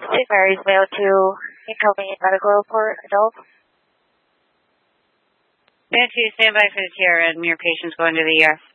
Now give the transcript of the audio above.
St. Mary's Mail to Inconvenient Medical Report, adult. Nancy, stand by for the TRN. Your patient's going to the ER.